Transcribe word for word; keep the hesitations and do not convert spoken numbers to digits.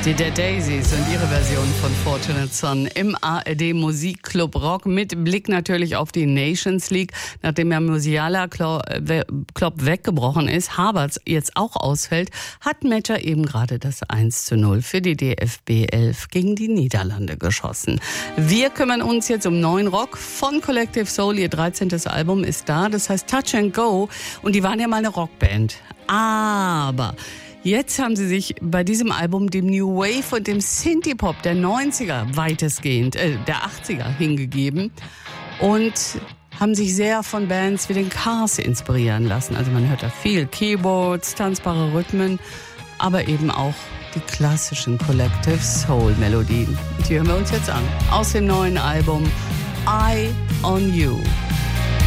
Die Dead Daisies und ihre Version von Fortunate Son im A R D Musikclub Rock mit Blick natürlich auf die Nations League. Nachdem ja Musiala Klopp weggebrochen ist, Havertz jetzt auch ausfällt, hat Mecha eben gerade das eins zu null für die D F B elf gegen die Niederlande geschossen. Wir kümmern uns jetzt um neuen Rock von Collective Soul. Ihr dreizehntes Album ist da, das heißt Touch and Go. Und die waren ja mal eine Rockband. Aber jetzt haben sie sich bei diesem Album dem New Wave und dem Synthie-Pop der neunziger weitestgehend, äh, der achtziger hingegeben und haben sich sehr von Bands wie den Cars inspirieren lassen. Also man hört da viel Keyboards, tanzbare Rhythmen, aber eben auch die klassischen Collective Soul-Melodien. Und die hören wir uns jetzt an. Aus dem neuen Album Eye on You.